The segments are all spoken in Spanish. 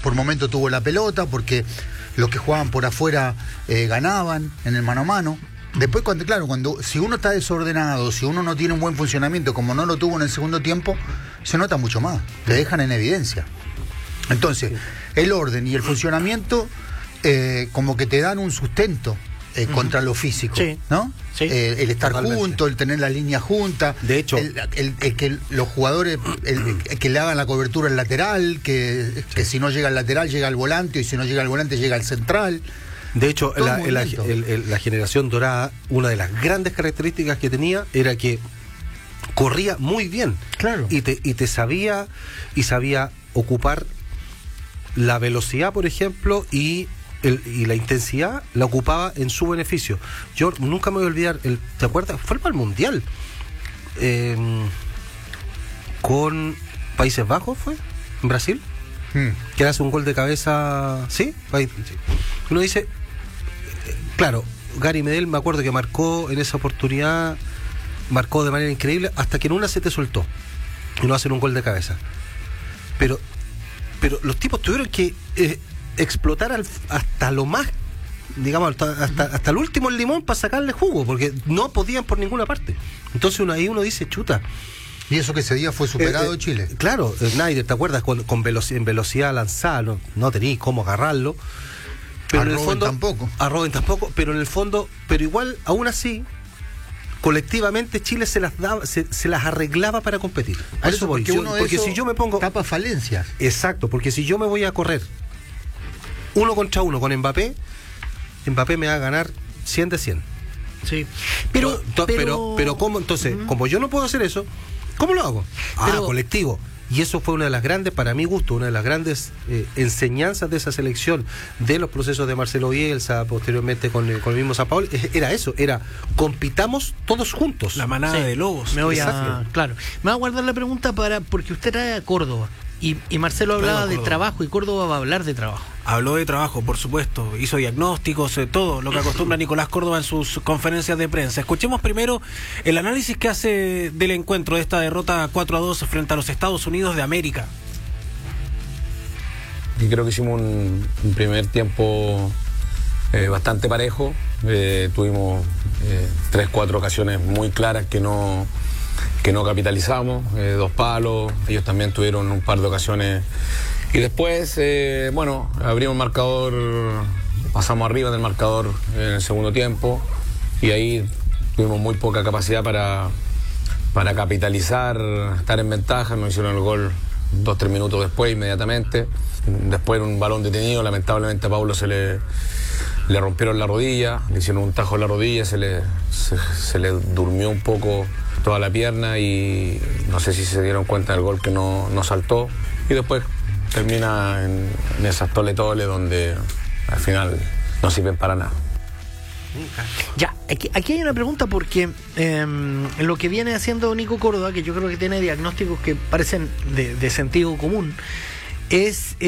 por momento tuvo la pelota, porque los que jugaban por afuera ganaban en el mano a mano. Después, si uno está desordenado, si uno no tiene un buen funcionamiento, como no lo tuvo en el segundo tiempo, se nota mucho más, te dejan en evidencia. Entonces, el orden y el funcionamiento como que te dan un sustento contra lo físico, sí, ¿no? Sí, el estar totalmente junto, el tener las líneas juntas, de hecho, el que los jugadores, que le hagan la cobertura al lateral, que si no llega al lateral llega al volante, y si no llega al volante llega al central. De hecho, Todo la generación dorada, una de las grandes características que tenía era que corría muy bien. Claro. Y te sabía ocupar la velocidad, por ejemplo, y la intensidad la ocupaba en su beneficio. Yo nunca me voy a olvidar, ¿te acuerdas? Fue para el Mundial. Con Países Bajos, ¿fue? ¿En Brasil? Que hace un gol de cabeza. ¿Sí? Sí. Uno dice, claro, Gary Medel, me acuerdo que marcó en esa oportunidad, marcó de manera increíble, hasta que en una se te soltó y no hacen un gol de cabeza. Pero los tipos tuvieron que explotar hasta lo más, digamos, hasta el último limón para sacarle jugo, porque no podían por ninguna parte. Entonces ahí uno dice, chuta. Y eso que ese día fue superado Chile. Claro, Snyder, ¿te acuerdas? En velocidad lanzada, no tenías cómo agarrarlo. Pero en el fondo tampoco. A Robben tampoco, pero en el fondo, pero igual, aún así, colectivamente Chile se las arreglaba para competir. A eso voy. Porque si yo me pongo... tapa falencias. Exacto, porque si yo me voy a correr 1 contra 1 con Mbappé me va a ganar 100 de 100. Sí. Pero ¿cómo? Entonces, como yo no puedo hacer eso, ¿cómo lo hago? Colectivo. Y eso fue una de las grandes, para mi gusto, una de las grandes enseñanzas de esa selección, de los procesos de Marcelo Bielsa, posteriormente con el mismo Sampaoli. Era eso, era compitamos todos juntos. La manada de lobos. Me voy a guardar la pregunta porque usted trae a Córdoba. Y Marcelo hablaba de trabajo, y Córdoba va a hablar de trabajo. Habló de trabajo, por supuesto. Hizo diagnósticos, todo lo que acostumbra Nicolás Córdoba en sus conferencias de prensa. Escuchemos primero el análisis que hace del encuentro de esta derrota 4-2 frente a los Estados Unidos de América. Y creo que hicimos un primer tiempo bastante parejo. Tuvimos 3-4 ocasiones muy claras que no capitalizamos, 2 palos. Ellos también tuvieron un par de ocasiones. Y después, abrimos el marcador, pasamos arriba del marcador en el segundo tiempo, y ahí tuvimos muy poca capacidad para capitalizar, estar en ventaja. Nos hicieron el gol 2-3 minutos después, inmediatamente. Después, en un balón detenido, lamentablemente a Paulo se le rompieron la rodilla, le hicieron un tajo en la rodilla, se le durmió un poco toda la pierna, y no sé si se dieron cuenta del gol que no saltó, y después termina en esas tole-tole donde al final no sirven para nada. Ya, aquí hay una pregunta, porque lo que viene haciendo Nico Córdoba, que yo creo que tiene diagnósticos que parecen de sentido común, es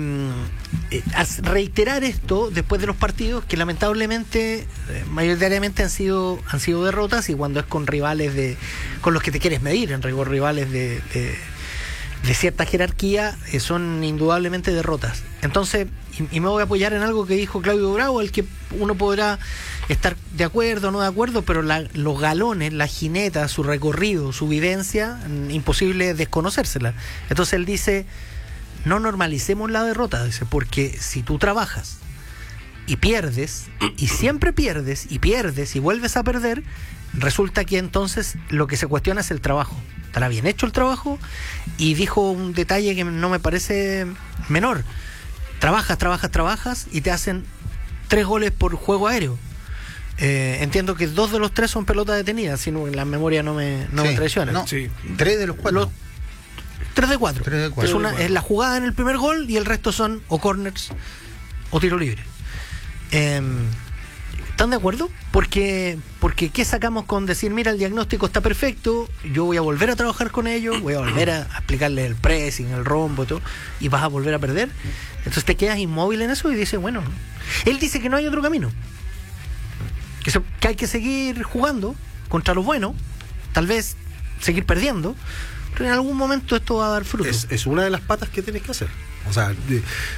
reiterar esto después de los partidos que lamentablemente mayoritariamente han sido derrotas, y cuando es con rivales con los que te quieres medir, en rigor rivales de cierta jerarquía, son indudablemente derrotas. Entonces, y me voy a apoyar en algo que dijo Claudio Bravo, el que uno podrá estar de acuerdo o no de acuerdo, pero los galones, la jineta, su recorrido, su vivencia, imposible desconocérsela. Entonces él dice: no normalicemos la derrota, dice, porque si tú trabajas y pierdes, y siempre pierdes y vuelves a perder, resulta que entonces lo que se cuestiona es el trabajo. ¿Estará bien hecho el trabajo? Y dijo un detalle que no me parece menor: trabajas y te hacen 3 goles por juego aéreo. Entiendo que 2 de los 3 son pelotas detenidas, si no, la memoria no me traiciona. No, sí. 3 de los 4. 3 de 4. Es la jugada en el primer gol, y el resto son o corners o tiro libre. ¿Están de acuerdo? Porque ¿qué sacamos con decir, mira, el diagnóstico está perfecto, yo voy a volver a trabajar con ellos, voy a volver a explicarles el pressing, el rombo y todo, y vas a volver a perder? Entonces te quedas inmóvil en eso y dices, bueno, él dice que no hay otro camino, que hay que seguir jugando contra los buenos, tal vez seguir perdiendo, pero en algún momento esto va a dar fruto. Es una de las patas que tienes que hacer. O sea,